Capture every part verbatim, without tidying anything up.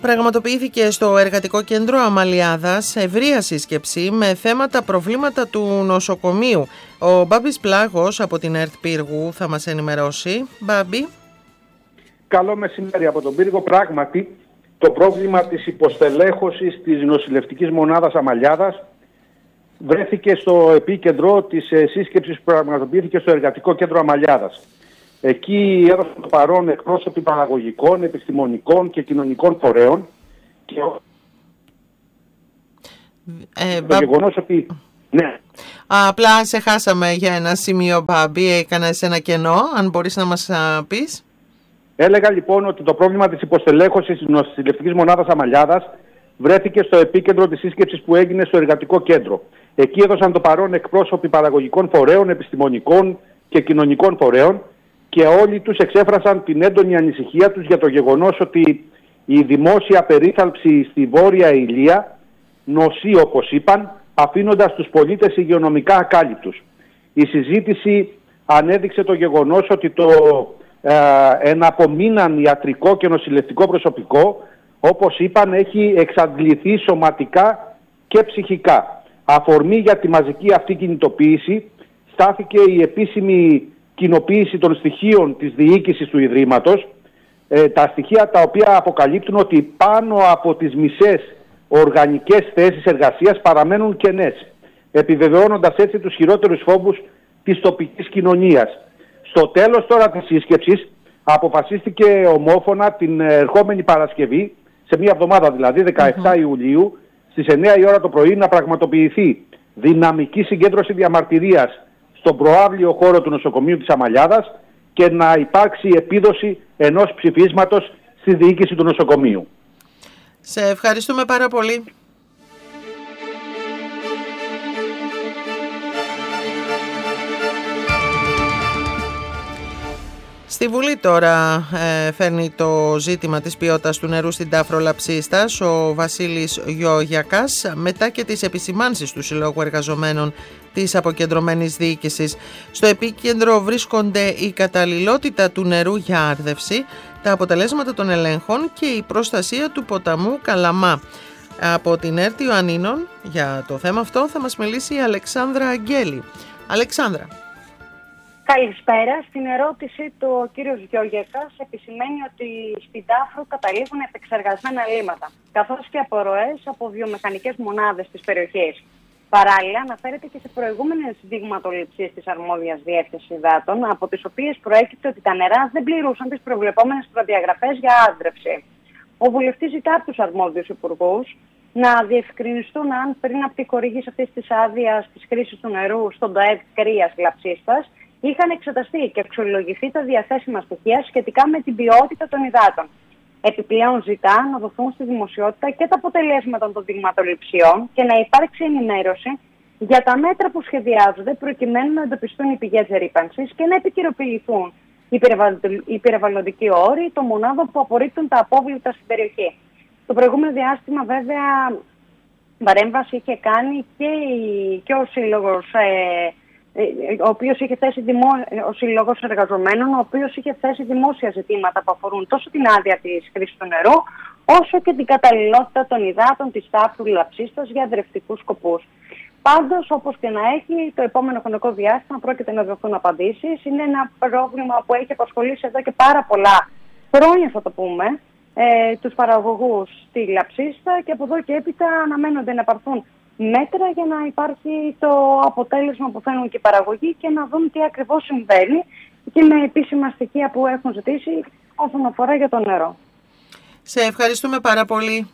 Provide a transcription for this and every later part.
Πραγματοποιήθηκε στο Εργατικό Κέντρο Αμαλιάδας ευρεία σύσκεψη με θέματα προβλήματα του νοσοκομείου. Ο Μπάμπης Πλάγος από την ΕΡΤ Πύργου θα μας ενημερώσει. Μπάμπη. Καλό μεσημέρι από τον Πύργο. Πράγματι, το πρόβλημα της υποστελέχωσης της νοσηλευτικής μονάδας Αμαλιάδας βρέθηκε στο επίκεντρο της σύσκεψης που πραγματοποιήθηκε στο Εργατικό Κέντρο Αμαλιάδας. Εκεί έδωσαν το παρόν εκπρόσωποι παραγωγικών, επιστημονικών και κοινωνικών φορέων και ε, το μπα... γεγονός ότι... Ναι. Απλά σε χάσαμε για ένα σημείο, Μπάμπη, έκανες ένα κενό, αν μπορείς να μας α, πεις. Έλεγα λοιπόν ότι το πρόβλημα της υποστελέχωσης της νοσηλευτικής μονάδας Αμαλιάδας βρέθηκε στο επίκεντρο της σύσκεψης που έγινε στο Εργατικό Κέντρο. Εκεί έδωσαν το παρόν εκπρόσωποι παραγωγικών φορέων, επιστημονικών και κοινωνικών φορέων και όλοι τους εξέφρασαν την έντονη ανησυχία τους για το γεγονός ότι η δημόσια περίθαλψη στη Βόρεια Ηλία νοσεί, όπως είπαν, αφήνοντας τους πολίτες υγειονομικά ακάλυπτους. Η συζήτηση ανέδειξε το γεγονός ότι το ε, εναπομείναν ιατρικό και νοσηλευτικό προσωπικό, όπως είπαν, έχει εξαντληθεί σωματικά και ψυχικά. Αφορμή για τη μαζική αυτή κινητοποίηση στάθηκε η επίσημη κοινοποίηση των στοιχείων της διοίκησης του Ιδρύματος, ε, τα στοιχεία τα οποία αποκαλύπτουν ότι πάνω από τις μισές οργανικές θέσεις εργασίας παραμένουν κενές, επιβεβαιώνοντας έτσι τους χειρότερους φόβους της τοπικής κοινωνίας. Στο τέλος τώρα της σύσκεψης αποφασίστηκε ομόφωνα την ερχόμενη Παρασκευή, σε μία εβδομάδα δηλαδή, δεκαεπτά Ιουλίου, στις εννιά η ώρα το πρωί να πραγματοποιηθεί δυναμική συγκέντρωση διαμαρτυρίας στον προαύλιο χώρο του νοσοκομείου της Αμαλιάδας και να υπάρξει επίδοση ενός ψηφίσματος στη διοίκηση του νοσοκομείου. Σε ευχαριστούμε πάρα πολύ. Στη Βουλή τώρα ε, φέρνει το ζήτημα της ποιότητας του νερού στην Τάφρο Λαψίστας ο Βασίλης Γιωγιακάς μετά και τις επισημάνσεις του Συλλόγου Εργαζομένων της Αποκεντρωμένης Διοίκησης. Στο επίκεντρο βρίσκονται η καταλληλότητα του νερού για άρδευση, τα αποτελέσματα των ελέγχων και η προστασία του ποταμού Καλαμά. Από την ΕΡΤ Ιωαννίνων για το θέμα αυτό θα μας μιλήσει η Αλεξάνδρα Αγγέλη. Αλεξάνδρα. Καλησπέρα. Στην ερώτηση του ο κύριος Γιωγιακάς επισημαίνει ότι στην Τάφρο καταλήγουν επεξεργασμένα λίμματα, καθώς και απορροές από βιομηχανικές μονάδες της περιοχής. Παράλληλα, αναφέρεται και σε προηγούμενες δειγματοληψίες της αρμόδιας διεύθυνσης υδάτων, από τις οποίες προέκυψε ότι τα νερά δεν πληρούσαν τις προβλεπόμενες προδιαγραφές για άρδρευση. Ο βουλευτής ζητά από τους αρμόδιους υπουργούς να διευκρινιστούν αν πριν από τη χορήγηση αυτής της άδειας της χρήσης του νερού στον ΤΟΕΔ Κρίας Λαψίστας είχαν εξεταστεί και αξιολογηθεί τα διαθέσιμα στοιχεία σχετικά με την ποιότητα των υδάτων. Επιπλέον ζητά να δοθούν στη δημοσιότητα και τα αποτελέσματα των δειγματοληψιών και να υπάρξει ενημέρωση για τα μέτρα που σχεδιάζονται προκειμένου να εντοπιστούν οι πηγές ρύπανσης και να επικαιροποιηθούν οι περιβαλλοντικοί όροι των μονάδων που απορρίπτουν τα απόβλητα στην περιοχή. Το προηγούμενο διάστημα, βέβαια, παρέμβαση είχε κάνει και, η, και ο Σύλλογος. Ε, ο οποίος είχε θέσει δημο... ο Συλλόγος Εργαζομένων, ο οποίος είχε θέσει δημόσια ζητήματα που αφορούν τόσο την άδεια της χρήσης του νερού, όσο και την καταλληλότητα των υδάτων της Τάφρου Λαψίστας για δρευτικούς σκοπούς. Πάντως, όπως και να έχει, το επόμενο χρονικό διάστημα πρόκειται να δοθούν απαντήσεις. Είναι ένα πρόβλημα που έχει απασχολήσει εδώ και πάρα πολλά χρόνια, θα το πούμε, ε, τους παραγωγούς στη Λαψίστα και από εδώ και έπειτα αναμένονται να πάρθουν μέτρα για να υπάρχει το αποτέλεσμα που θέλουν και οι παραγωγοί και να δουν τι ακριβώς συμβαίνει και με επίσημα στοιχεία που έχουν ζητήσει όσον αφορά για το νερό. Σε ευχαριστούμε πάρα πολύ.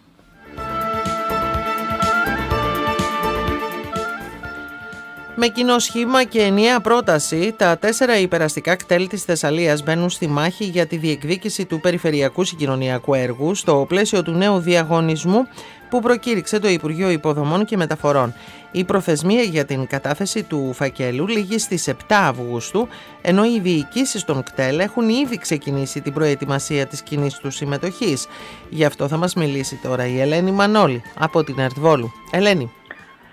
Με κοινό σχήμα και ενιαία πρόταση, τα τέσσερα υπεραστικά κτέλ της Θεσσαλίας μπαίνουν στη μάχη για τη διεκδίκηση του περιφερειακού συγκοινωνιακού έργου στο πλαίσιο του νέου διαγωνισμού που προκήρυξε το Υπουργείο Υποδομών και Μεταφορών. Η προθεσμία για την κατάθεση του φακέλου λήγει στις επτά Αυγούστου, ενώ οι διοικήσεις των κτέλ έχουν ήδη ξεκινήσει την προετοιμασία της κοινής τους συμμετοχής. Γι' αυτό θα μας μιλήσει τώρα η Ελένη Μανώλη από την ΕΡΤ Βόλου. Ελένη.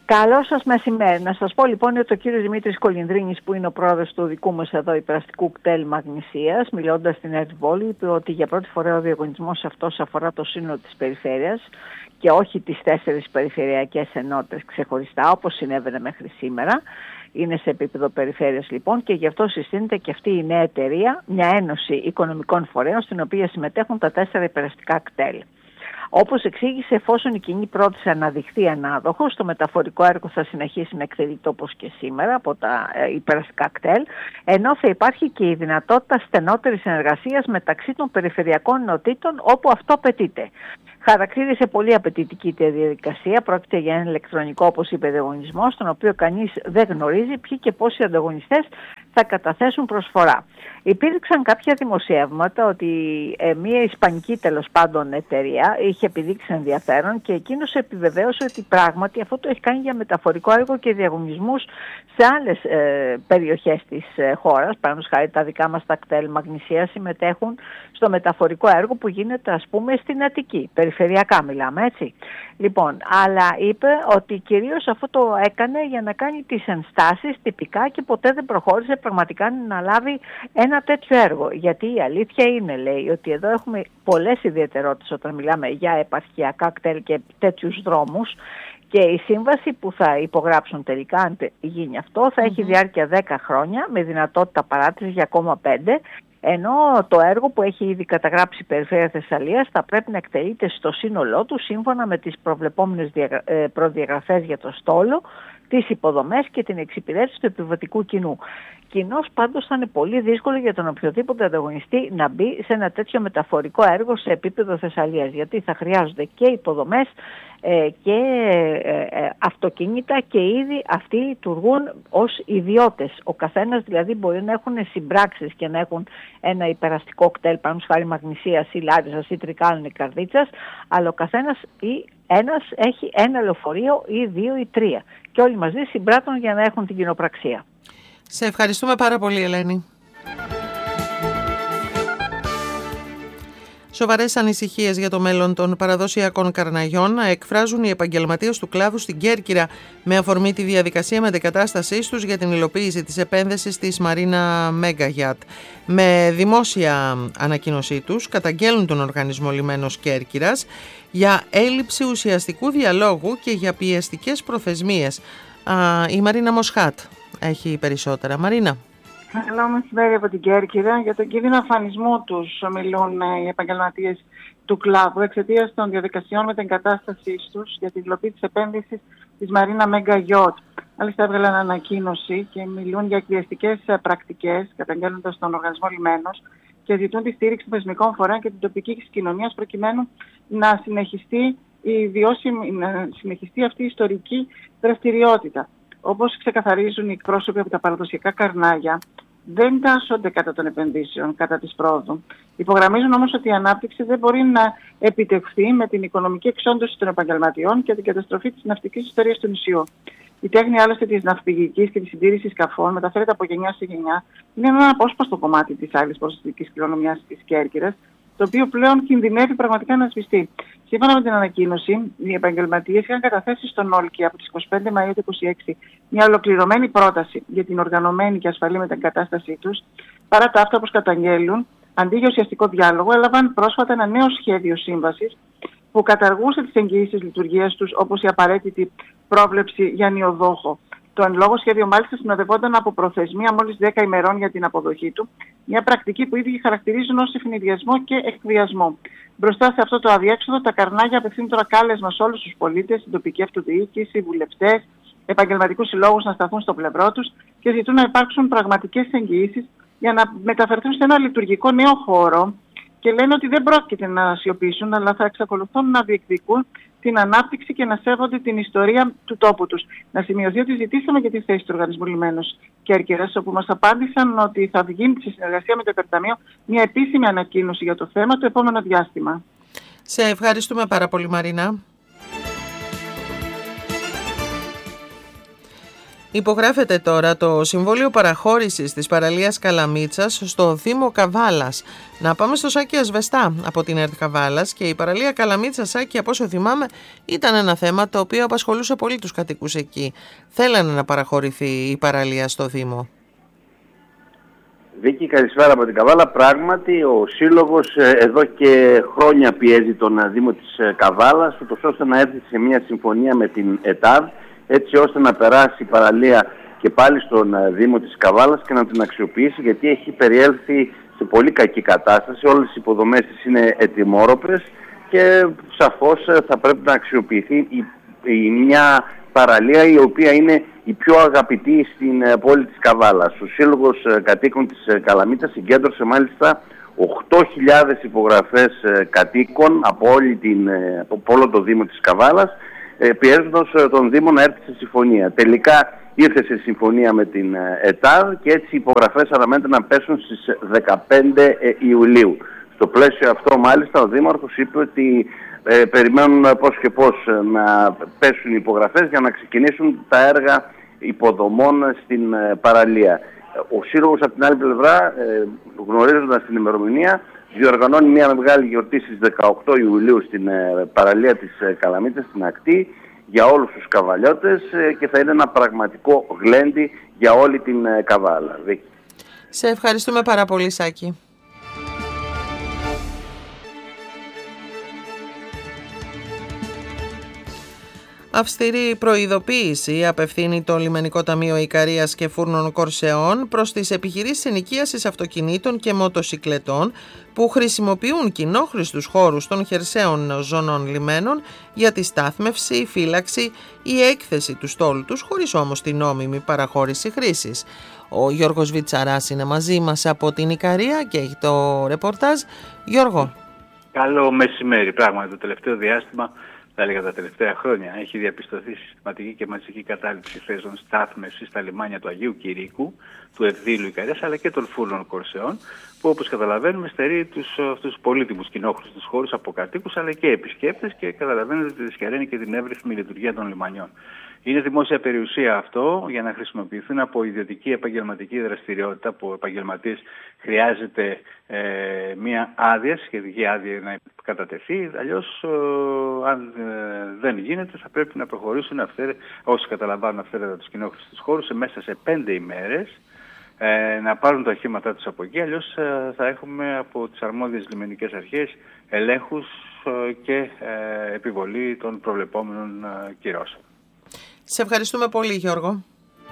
Καλό σας μεσημέρι. Να σας πω λοιπόν ότι ο κύριος Δημήτρης Κολυνδρίνης, που είναι ο πρόεδρος του δικού μας εδώ υπεραστικού κτέλ Μαγνησίας, μιλώντας στην Νέα Βόλη, είπε ότι για πρώτη φορά ο διαγωνισμός αυτός αφορά το σύνολο της περιφέρειας και όχι τις τέσσερις περιφερειακές ενότητες ξεχωριστά, όπως συνέβαινε μέχρι σήμερα. Είναι σε επίπεδο περιφέρειας λοιπόν, και γι' αυτό συστήνεται και αυτή η νέα εταιρεία, μια ένωση οικονομικών φορέων, στην οποία συμμετέχουν τα τέσσερα υπεραστικά κτέλ. Όπως εξήγησε, εφόσον η κοινή πρόταση αναδειχθεί ανάδοχος, το μεταφορικό έργο θα συνεχίσει να εκτελείται όπως και σήμερα από τα ε, υπεραστικά κτέλ, ενώ θα υπάρχει και η δυνατότητα στενότερης συνεργασίας μεταξύ των περιφερειακών ενωτήτων όπου αυτό απαιτείται. Χαρακτήρισε πολύ απαιτητική τη διαδικασία. Πρόκειται για ένα ηλεκτρονικό, όπως είπε, διαγωνισμό, στον οποίο κανείς δεν γνωρίζει ποιοι και πόσοι ανταγωνιστές θα καταθέσουν προσφορά. Υπήρξαν κάποια δημοσιεύματα ότι ε, μια ισπανική τέλος πάντων εταιρεία είχε επιδείξει ενδιαφέρον, και εκείνος επιβεβαίωσε ότι πράγματι αυτό το έχει κάνει για μεταφορικό έργο και διαγωνισμούς σε άλλες ε, περιοχές της ε, χώρας. Παραδείγματος χάρη, τα δικά μας τα κτέλ Μαγνησία συμμετέχουν στο μεταφορικό έργο που γίνεται, ας πούμε, στην Αττική. Περιφερειακά μιλάμε, έτσι. Λοιπόν, αλλά είπε ότι κυρίως αυτό το έκανε για να κάνει τις ενστάσεις τυπικά και ποτέ δεν προχώρησε πραγματικά να λάβει ένα τέτοιο έργο. Γιατί η αλήθεια είναι, λέει, ότι εδώ έχουμε πολλές ιδιαιτερότητες όταν μιλάμε για επαρχιακά κτέλ και τέτοιους δρόμους, και η σύμβαση που θα υπογράψουν τελικά, αν γίνει αυτό, θα mm-hmm. έχει διάρκεια δέκα χρόνια με δυνατότητα παράτησης για ακόμα πέντε. Ενώ το έργο που έχει ήδη καταγράψει η Περιφέρεια Θεσσαλίας θα πρέπει να εκτελείται στο σύνολό του σύμφωνα με τις προβλεπόμενες προδιαγραφές για το στόλο, τις υποδομές και την εξυπηρέτηση του επιβατικού κοινού. Κοινώς πάντως θα είναι πολύ δύσκολο για τον οποιοδήποτε ανταγωνιστή να μπει σε ένα τέτοιο μεταφορικό έργο σε επίπεδο Θεσσαλίας, γιατί θα χρειάζονται και υποδομές ε, και ε, αυτοκίνητα, και ήδη αυτοί λειτουργούν ως ιδιώτες. Ο καθένας δηλαδή μπορεί να έχουν συμπράξεις και να έχουν ένα υπεραστικό κτέλ, παραδείγματος χάρη Μαγνησίας ή Λάρισας ή Τρικάλων ή Καρδίτσας, αλλά ο καθένας ή ένας έχει ένα λεωφορείο ή δύο ή τρία, και όλοι μαζί συμπράττουν για να έχουν την κοινοπραξία. Σε ευχαριστούμε πάρα πολύ, Ελένη. Σοβαρές ανησυχίες για το μέλλον των παραδοσιακών καρναγιών εκφράζουν οι επαγγελματίες του κλάδου στην Κέρκυρα με αφορμή τη διαδικασία μετεγκατάστασής τους για την υλοποίηση της επένδυσης της Marina Mega Yacht. Με δημόσια ανακοίνωσή τους καταγγέλνουν τον οργανισμό Λιμένος Κέρκυρας για έλλειψη ουσιαστικού διαλόγου και για πιεστικές προθεσμίες. Α, η Μαρίνα Μοσχάτ έχει περισσότερα. Μαρίνα. Καλό μεσημέρι από την Κέρκυρα. Για τον κίνδυνο αφανισμού τους μιλούν οι επαγγελματίες του κλάδου εξαιτίας των διαδικασιών μετεγκατάστασής τους για την υλοποίηση της επένδυσης της Marina Mega Yacht. Μάλιστα έβγαλαν ανακοίνωση και μιλούν για εκβιαστικές πρακτικές, καταγγέλλοντας τον οργανισμό Λιμένος, και ζητούν τη στήριξη των θεσμικών φορέων και την τοπική κοινωνία προκειμένου να συνεχιστεί, η βιώσιμη, να συνεχιστεί αυτή η ιστορική δραστηριότητα. Όπως ξεκαθαρίζουν οι εκπρόσωποι από τα παραδοσιακά καρνάγια, δεν τάσσονται κατά των επενδύσεων, κατά της πρόοδου. Υπογραμμίζουν όμως ότι η ανάπτυξη δεν μπορεί να επιτευχθεί με την οικονομική εξόντωση των επαγγελματιών και την καταστροφή της ναυτικής ιστορίας του νησιού. Η τέχνη άλλωστε της ναυπηγικής και της συντήρησης σκαφών μεταφέρεται από γενιά σε γενιά. Είναι ένα απόσπαστο κομμάτι της άλλης προστατικής κληρονομιάς της Κέρκυρας, το οποίο πλέον κινδυνεύει πραγματικά να σβηστεί. Σύμφωνα με την ανακοίνωση, οι επαγγελματίες είχαν καταθέσει στον Όλκη από τις είκοσι πέντε Μαΐου του είκοσι έξι μια ολοκληρωμένη πρόταση για την οργανωμένη και ασφαλή μετεγκατάστασή τους. Παρά τα αυτά, όπως καταγγέλουν, αντί για ουσιαστικό διάλογο, έλαβαν πρόσφατα ένα νέο σχέδιο σύμβασης που καταργούσε τις εγγυήσεις λειτουργίας τους, όπως η απαραίτητη πρόβλεψη για νιοδόχο. Το εν λόγω σχέδιο μάλιστα συνοδευόταν από προθεσμία μόλις δέκα ημερών για την αποδοχή του, μια πρακτική που ήδη χαρακτηρίζουν ως ευνηδιασμό και εκβιασμό. Μπροστά σε αυτό το αδιέξοδο, τα καρνάγια απευθύνουν τώρα κάλεσμα σε όλους τους πολίτες, την τοπική αυτοδιοίκηση, βουλευτές, επαγγελματικούς συλλόγους να σταθούν στο πλευρό τους και ζητούν να υπάρξουν πραγματικές εγγυήσεις για να μεταφερθούν σε ένα λειτουργικό νέο χώρο, και λένε ότι δεν πρόκειται να σιωπήσουν, αλλά θα εξακολουθούν να διεκδικούν την ανάπτυξη και να σέβονται την ιστορία του τόπου τους. Να σημειωθεί ότι ζητήσαμε και τη θέση του οργανισμού Λιμένος Κέρκυρας, όπου μας απάντησαν ότι θα βγει σε συνεργασία με το Υπερταμείο μια επίσημη ανακοίνωση για το θέμα το επόμενο διάστημα. Σε ευχαριστούμε πάρα πολύ, Μαρίνα. Υπογράφεται τώρα το Συμβόλαιο Παραχώρησης της παραλίας Καλαμίτσας στο Δήμο Καβάλας. Να πάμε στο Σάκη Ασβεστά από την ΕΡΤ Καβάλας. Και η παραλία Καλαμίτσας, Σάκη, από όσο θυμάμαι, ήταν ένα θέμα το οποίο απασχολούσε πολύ τους κατοίκους εκεί. Θέλανε να παραχωρηθεί η παραλία στο Δήμο. Βίκη, καλησπέρα από την Καβάλα. Πράγματι, ο Σύλλογος εδώ και χρόνια πιέζει τον Δήμο της Καβάλας, ούτως ώστε να έρθει σε μια συμφωνία με την ΕΤΑΔ, έτσι ώστε να περάσει η παραλία και πάλι στον Δήμο της Καβάλας και να την αξιοποιήσει, γιατί έχει περιέλθει σε πολύ κακή κατάσταση. Όλες οι υποδομές της είναι ετοιμόρροπες και σαφώς θα πρέπει να αξιοποιηθεί η, η μια παραλία η οποία είναι η πιο αγαπητή στην πόλη της Καβάλας. Ο Σύλλογος Κατοίκων της Καλαμίτσας συγκέντρωσε μάλιστα οκτώ χιλιάδες υπογραφές κατοίκων από, όλη την, από όλο το Δήμο της Καβάλας, πιέζοντας τον Δήμο να έρθει σε συμφωνία. Τελικά ήρθε σε συμφωνία με την ΕΤΑΔ και έτσι οι υπογραφές αναμένεται να πέσουν στις δεκαπέντε Ιουλίου. Στο πλαίσιο αυτό μάλιστα ο Δήμαρχος είπε ότι ε, περιμένουν πώς και πώς να πέσουν οι υπογραφές για να ξεκινήσουν τα έργα υποδομών στην ε, παραλία. Ο Σύλλογος από την άλλη πλευρά, ε, γνωρίζοντας την ημερομηνία, διοργανώνει μια μεγάλη γιορτή στις δεκαοκτώ Ιουλίου στην ε, παραλία της ε, Καλαμίτσας, στην ακτή, για όλους τους καβαλιώτες ε, και θα είναι ένα πραγματικό γλέντι για όλη την ε, Καβάλα. Σε ευχαριστούμε πάρα πολύ, Σάκη. Αυστηρή προειδοποίηση απευθύνει το Λιμενικό Ταμείο Ικαρίας και Φούρνων Κορσεών προς τις επιχειρήσεις ενοικίασης αυτοκινήτων και μοτοσικλετών που χρησιμοποιούν κοινόχρηστους χώρους των χερσαίων ζωνών λιμένων για τη στάθμευση, φύλαξη ή έκθεση του στόλου τους, χωρίς όμως την νόμιμη παραχώρηση χρήσης. Ο Γιώργος Βιτσαράς είναι μαζί μας από την Ικαρία και έχει το ρεπορτάζ. Γιώργο. Καλό μεσημέρι. Πράγματι το τελευταίο διάστημα, θα έλεγα τα τελευταία χρόνια, έχει διαπιστωθεί συστηματική και μαζική κατάληψη θέσεων στάθμευσης στα λιμάνια του Αγίου Κηρύκου, του Ευδήλου Ικαρίας αλλά και των Φούρνων Κορσεών, που όπως καταλαβαίνουμε στερεί τους, αυτούς τους πολύτιμους κοινόχρηστους χώρους από κατοίκους αλλά και επισκέπτες και καταλαβαίνετε ότι δυσχεραίνει και την εύρυθμη λειτουργία των λιμανιών. Είναι δημόσια περιουσία αυτό για να χρησιμοποιηθούν από ιδιωτική επαγγελματική δραστηριότητα που ο επαγγελματής χρειάζεται ε, μία άδεια, σχετική άδεια να κατατεθεί, αλλιώς ε, αν ε, δεν γίνεται θα πρέπει να προχωρήσουν αυθαίρε, όσοι καταλαμβάνουν αυθαίρετα τους κοινόχρηστους χώρους μέσα σε πέντε ημέρες ε, να πάρουν τα οχήματά τους από εκεί, αλλιώς ε, θα έχουμε από τις αρμόδιες λιμενικές αρχές ελέγχους ε, και ε, επιβολή των προβλεπόμενων ε, κυρώσεων. Σε ευχαριστούμε πολύ, Γιώργο.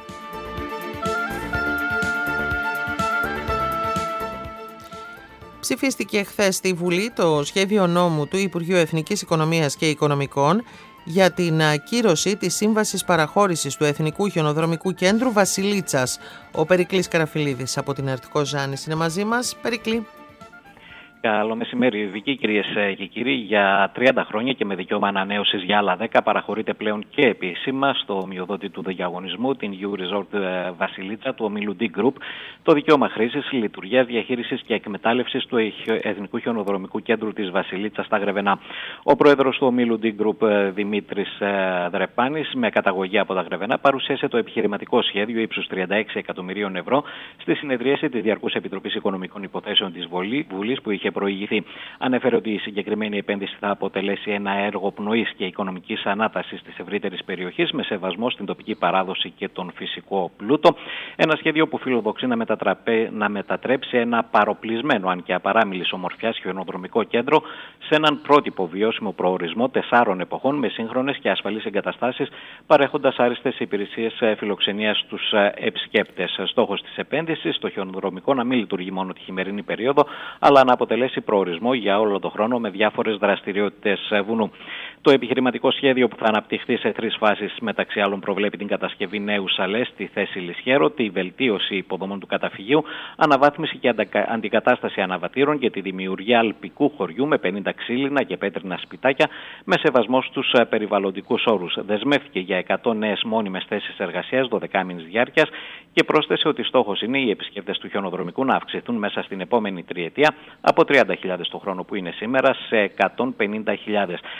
Ψηφίστηκε χθες στη Βουλή το σχέδιο νόμου του Υπουργείου Εθνικής Οικονομίας και Οικονομικών για την ακύρωση της Σύμβασης Παραχώρησης του Εθνικού Χιονοδρομικού Κέντρου Βασιλίτσας. Ο Περικλής Καραφιλίδης από την ΕΡΤ Κοζάνης είναι μαζί μας. Περικλή. Καλό μεσημέρι, Βική, κυρίες και κύριοι. Για τριάντα χρόνια και με δικαίωμα ανανέωσης για άλλα δέκα παραχωρείται πλέον και επίσημα στο ομοιοδότη του διαγωνισμού, την U Resort Βασιλίτσα του ομίλου D Group, το δικαίωμα χρήσης, λειτουργίας, διαχείρισης και εκμετάλλευσης του Εθνικού Χιονοδρομικού Κέντρου της Βασιλίτσας στα Γρεβενά. Ο πρόεδρος του ομίλου D Group, Δημήτρης Δρεπάνης, με καταγωγή από τα Γρεβενά, παρουσίασε το επιχειρηματικό σχέδιο ύψους τριάντα έξι εκατομμυρίων ευρώ στη συνεδρίαση της Διαρκούς Επιτροπής Οικονομικών Υποθέσεων της Βουλής που είχε προηγηθεί. Ανέφερε ότι η συγκεκριμένη επένδυση θα αποτελέσει ένα έργο πνοής και οικονομικής ανάτασης της ευρύτερης περιοχής με σεβασμό στην τοπική παράδοση και τον φυσικό πλούτο. Ένα σχέδιο που φιλοδοξεί να, να μετατρέψει ένα παροπλισμένο, αν και απαράμιλης ομορφιάς, χιονοδρομικό κέντρο σε έναν πρότυπο βιώσιμο προορισμό τεσσάρων εποχών με σύγχρονες και ασφαλείς εγκαταστάσεις, παρέχοντας άριστες υπηρεσίες φιλοξενίας στους επισκέπτες. Στόχος της επένδυσης στο χιονοδρομικό να μην λειτουργεί μόνο τη χειμερινή περίοδο, αλλά να αποτελέσει προορισμό για όλο τον χρόνο με διάφορες δραστηριότητες βουνού. Το επιχειρηματικό σχέδιο που θα αναπτυχθεί σε τρεις φάσεις, μεταξύ άλλων, προβλέπει την κατασκευή νέου σαλέ στη θέση Λισχέρο, τη βελτίωση υποδομών του καταφυγίου, αναβάθμιση και αντικατάσταση αναβατήρων και τη δημιουργία αλπικού χωριού με πενήντα ξύλινα και πέτρινα σπιτάκια με σεβασμό στους περιβαλλοντικούς όρους. Δεσμεύτηκε για εκατό νέες μόνιμες θέσεις εργασίας δωδεκάμηνης διάρκειας και πρόσθεσε ότι στόχος είναι οι επισκέπτες του χιονοδρομικού να αυξηθούν μέσα στην επόμενη τριετία από τριάντα χιλιάδες το χρόνο που είναι σήμερα σε εκατόν πενήντα χιλιάδες. Κατά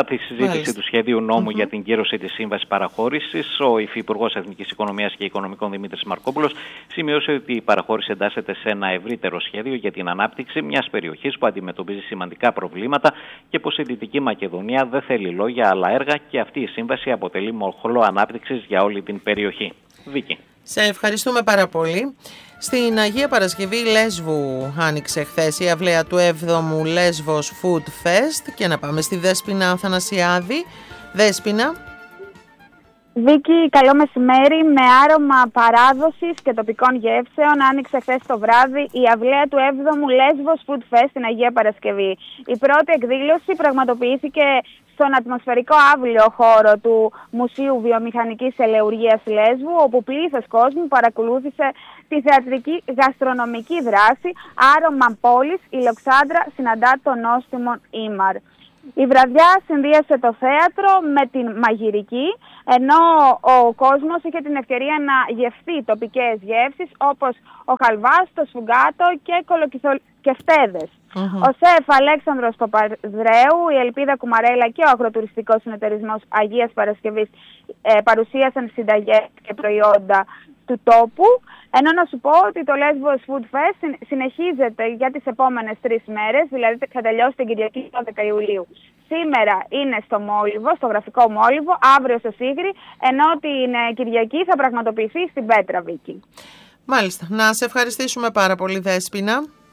τη συζήτηση Μάλιστα. του σχεδίου νόμου Mm-hmm. για την κύρωση της Σύμβασης Παραχώρησης, ο Υφυπουργός Εθνικής Οικονομίας και Οικονομικών Δημήτρης Μαρκόπουλος σημείωσε ότι η παραχώρηση εντάσσεται σε ένα ευρύτερο σχέδιο για την ανάπτυξη μιας περιοχής που αντιμετωπίζει σημαντικά προβλήματα και πως η Δυτική Μακεδονία δεν θέλει λόγια αλλά έργα και αυτή η σύμβαση αποτελεί μοχλό ανάπτυξης για όλη την περιοχή. Βίκη. Σε ευχαριστούμε πάρα πολύ. Στην Αγία Παρασκευή Λέσβου άνοιξε χθες η αυλαία του έβδομου Lesvos Food Fest και να πάμε στη Δέσποινα Αθανασιάδη. Δέσποινα. Βίκη, καλό μεσημέρι. Με άρωμα παράδοσης και τοπικών γεύσεων άνοιξε χθες το βράδυ η αυλαία του έβδομου Lesvos Food Fest στην Αγία Παρασκευή. Η πρώτη εκδήλωση πραγματοποιήθηκε στον ατμοσφαιρικό άβλιο χώρο του Μουσείου Βιομηχανικής Ελεουργίας Λέσβου, όπου πλήθος κόσμου παρακολούθησε τη θεατρική γαστρονομική δράση «Άρωμα πόλης, η Λοξάνδρα συναντά τον νόστιμον Ήμαρ». Η βραδιά συνδύασε το θέατρο με την μαγειρική, ενώ ο κόσμος είχε την ευκαιρία να γευθεί τοπικές γεύσεις όπως ο χαλβάς, το σφουγγάτο και κολοκυθοφτέδες. Mm-hmm. Ο ΣΕΦ Αλέξανδρος Παπαδρέου, η Ελπίδα Κουμαρέλα και ο Αγροτουριστικός Συνεταιρισμός Αγίας Παρασκευής ε, παρουσίασαν συνταγές και προϊόντα του τόπου. Ενώ να σου πω ότι το Lesvos Food Fest συνεχίζεται για τις επόμενες τρεις μέρες, δηλαδή θα τελειώσει την Κυριακή δώδεκα Ιουλίου. Σήμερα είναι στο Μόλιβο, στο γραφικό Μόλιβο, αύριο στο Σίγρη, ενώ την Κυριακή θα πραγματοποιηθεί στην Πέτρα, Βίκη. Μάλιστα. Να σε ευχαριστήσουμε πάρα πολύ, Δέσποινα.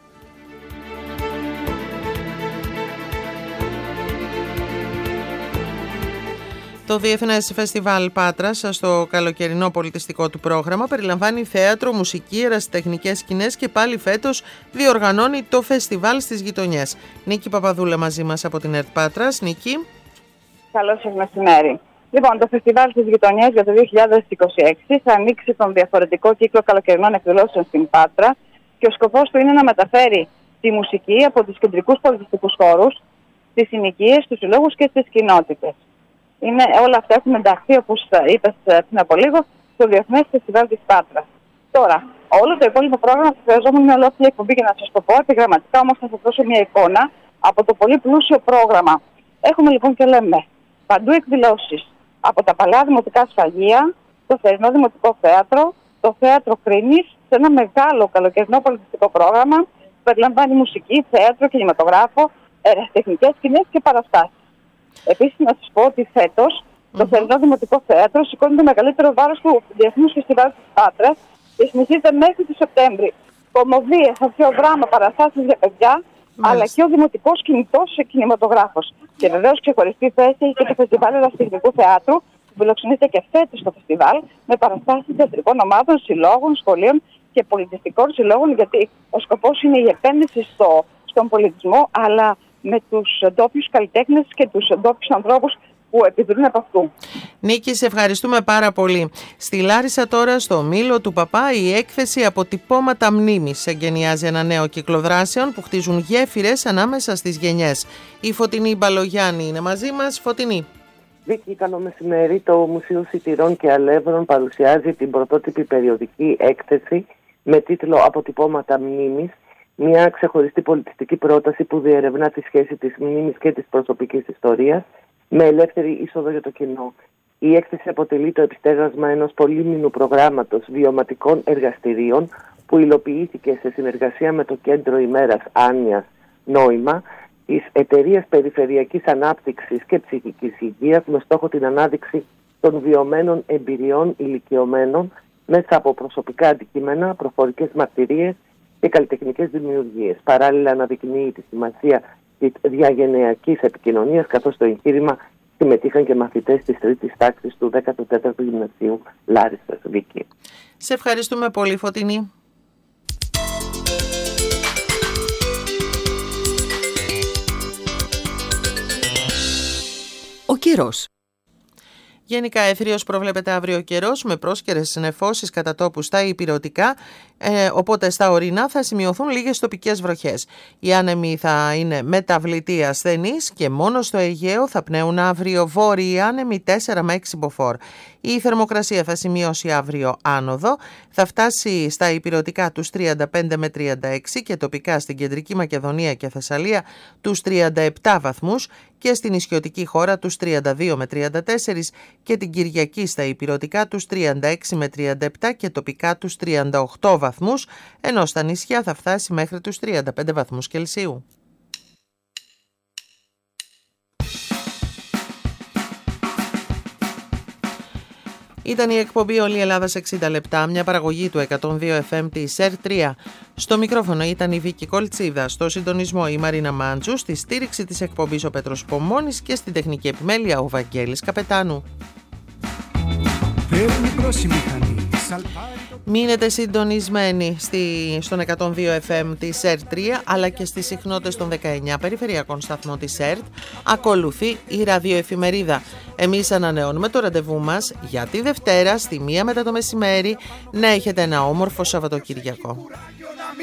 Το Διεθνές Φεστιβάλ Πάτρας στο καλοκαιρινό πολιτιστικό του πρόγραμμα περιλαμβάνει θέατρο, μουσική, ερασιτεχνικές σκηνές και πάλι φέτος διοργανώνει το φεστιβάλ στις γειτονιές. Νίκη Παπαδούλα μαζί μας από την ΕΡΤ Πάτρας. Νίκη. Καλό σας μεσημέρι. Λοιπόν, το φεστιβάλ στις γειτονιές για το δύο χιλιάδες είκοσι έξι θα ανοίξει τον διαφορετικό κύκλο καλοκαιρινών εκδηλώσεων στην Πάτρα και ο σκοπός του είναι να μεταφέρει τη μουσική από τους κεντρικούς πολιτιστικούς χώρους, στις συνοικίες, στους συλλόγους και στις κοινότητες. Είναι, όλα αυτά έχουν ενταχθεί, όπως είπες πριν από λίγο, στο Διεθνές Φεστιβάλ της Πάτρας. Τώρα, όλο το υπόλοιπο πρόγραμμα θα χρειαζόμουν μια ολόκληρη εκπομπή για να σας το πω επιγραμματικά, όμως θα σας δώσω μια εικόνα από το πολύ πλούσιο πρόγραμμα. Έχουμε λοιπόν και λέμε παντού εκδηλώσεις από τα παλαιά δημοτικά σφαγεία, το θερινό δημοτικό θέατρο, το θέατρο Κρίνης, σε ένα μεγάλο καλοκαιρινό πολιτιστικό πρόγραμμα που περιλαμβάνει μουσική, θέατρο, κινηματογράφο, ερασιτεχνικές σκηνές και παραστάσεις. Επίσης, να σας πω ότι φέτος mm-hmm. το Θερινό Δημοτικό Θέατρο σηκώνει το μεγαλύτερο βάρος του Διεθνούς Φεστιβάλ της Πάτρας και συνεχίζεται μέχρι το Σεπτέμβρη. Κομμωδίες, αρχαιοδράμα, παραστάσεις για παιδιά, mm-hmm. αλλά και ο Δημοτικός Κινητός Κινηματογράφος. Και βεβαίως ξεχωριστή θέση έχει και το Φεστιβάλ Ερασιτεχνικού Θεάτρου που φιλοξενείται και φέτος στο φεστιβάλ με παραστάσεις θεατρικών ομάδων, συλλόγων, σχολείων και πολιτιστικών συλλόγων, γιατί ο σκοπός είναι η επένδυση στο, στον πολιτισμό, αλλά με τους ντόπιους καλλιτέχνες και τους ντόπιους ανθρώπους που επιδρούν από αυτού. Νίκη, σε ευχαριστούμε πάρα πολύ. Στη Λάρισα τώρα, στο Μήλο του Παπά, η έκθεση «Αποτυπώματα μνήμης» εγκαινιάζει ένα νέο κύκλο δράσεων που χτίζουν γέφυρες ανάμεσα στις γενιές. Η Φωτεινή Μπαλογιάννη είναι μαζί μας. Φωτεινή. Βίκη, καλό μεσημέρι. Το Μουσείο Σιτηρών και Αλεύρων παρουσιάζει την πρωτότυπη περιοδική έκθεση με τίτλο «Αποτυπώματα μνήμης», μια ξεχωριστή πολιτιστική πρόταση που διερευνά τη σχέση της μνήμης και της προσωπικής ιστορίας με ελεύθερη είσοδο για το κοινό. Η έκθεση αποτελεί το επιστέγασμα ενός πολύμηνου προγράμματος βιωματικών εργαστηρίων που υλοποιήθηκε σε συνεργασία με το Κέντρο ημέρας Άνοιας Νόημα της Εταιρείας Περιφερειακής Ανάπτυξης και Ψυχικής Υγείας με στόχο την ανάδειξη των βιωμένων εμπειριών ηλικιωμένων μέσα από προσωπικά αντικείμενα, προφορικές μαρτυρίες και καλλιτεχνικές δημιουργίες. Παράλληλα αναδεικνύει τη σημασία της διαγενειακής επικοινωνίας, καθώς στο εγχείρημα συμμετείχαν και μαθητές της τρίτης τάξης του δέκατου τέταρτου Γυμνασίου Λάρισσας. Βίκη. Σε ευχαριστούμε πολύ, Φωτεινή. Ο καιρός. Γενικά εθρίως προβλέπεται αύριο καιρός με πρόσκαιρες νεφώσεις κατά τόπου στα ηπειρωτικά, ε, οπότε στα ορεινά θα σημειωθούν λίγες τοπικές βροχές. Οι άνεμοι θα είναι μεταβλητοί ασθενείς και μόνο στο Αιγαίο θα πνέουν αύριο βόρειοι άνεμοι τέσσερα με έξι μποφόρ. Η θερμοκρασία θα σημειώσει αύριο άνοδο, θα φτάσει στα ηπειρωτικά τους τριάντα πέντε με τριάντα έξι και τοπικά στην Κεντρική Μακεδονία και Θεσσαλία τους τριάντα επτά βαθμούς. και στην νησιωτική χώρα τους τριάντα δύο με τριάντα τέσσερα και την Κυριακή στα ηπειρωτικά τους τριάντα έξι με τριάντα επτά και τοπικά τους τριάντα οκτώ βαθμούς, ενώ στα νησιά θα φτάσει μέχρι τους τριάντα πέντε βαθμούς Κελσίου. Ήταν η εκπομπή «Όλη η Ελλάδα σε εξήντα λεπτά», μια παραγωγή του εκατόν δύο εφ εμ της ΕΡ τρία. Στο μικρόφωνο ήταν η Βίκη Κολτσίδα, στο συντονισμό η Μαρίνα Μάντζου, στη στήριξη της εκπομπής ο Πέτρος Πομώνης και στην τεχνική επιμέλεια ο Βαγγέλης Καπετάνου. Μείνετε συντονισμένοι στη, στον εκατόν δύο εφ εμ της ΕΡ τρία αλλά και στις συχνότητες των δεκαεννιά περιφερειακών σταθμών της ΕΡΤ. Ακολουθεί η ραδιοεφημερίδα. Εμείς ανανεώνουμε το ραντεβού μας για τη Δευτέρα στη μία μετά το μεσημέρι. Να έχετε ένα όμορφο Σαββατοκυριακό.